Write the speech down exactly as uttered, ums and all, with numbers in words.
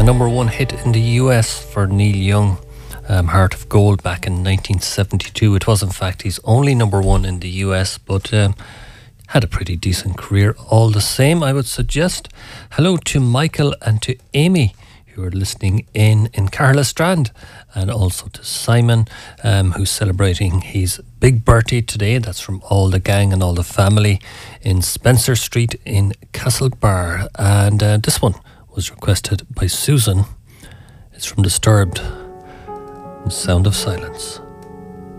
number one hit in the U S for Neil Young, um, Heart of Gold, back in nineteen seventy-two. It was in fact his only number one in the U S, but um, had a pretty decent career all the same, I would suggest. Hello to Michael and to Amy, who are listening in in Carlastrand, and also to Simon, um, who's celebrating his big birthday today. That's from all the gang and all the family in Spencer Street in Castlebar. And uh, this one was requested by Susan. It's from Disturbed, Sound of Silence.